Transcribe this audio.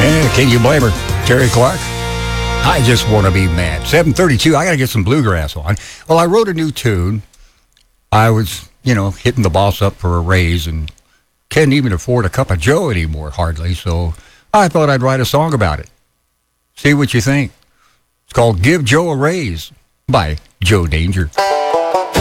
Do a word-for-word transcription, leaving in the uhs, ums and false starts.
Yeah, can you blame her? Terry Clark. I just want to be mad. seven thirty-two, I got to get some bluegrass on. Well, I wrote a new tune. I was, you know, hitting the boss up for a raise and can't even afford a cup of Joe anymore, hardly. So I thought I'd write a song about it. See what you think. It's called Give Joe a Raise by Joe Danger.